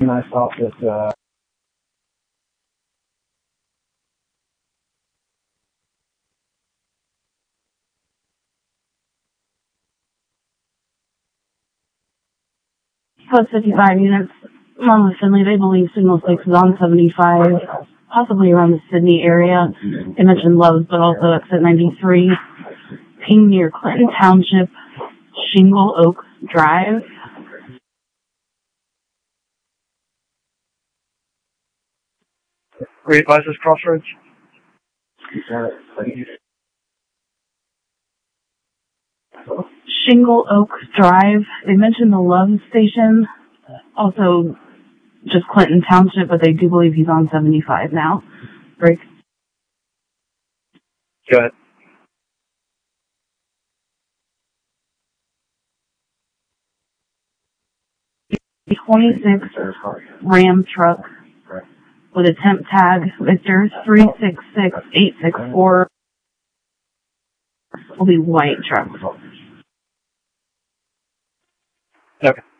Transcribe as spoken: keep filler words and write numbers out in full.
And I thought that, uh, Post fifty-five units, Monmouth Finley, they believe Signal six is on seventy-five, possibly around the Sydney area. They mentioned Loves, but also exit ninety-three. Ping near Clinton Township, Shingle Oak Drive. Great Advisors Crossroads. Shingle Oak Drive. They mentioned the Loves station. Also, just Clinton Township, but they do believe he's on seventy-five now. Break. Go ahead. twenty-six Ram truck with a temp tag Victor three six six eight six four will be white truck. Okay.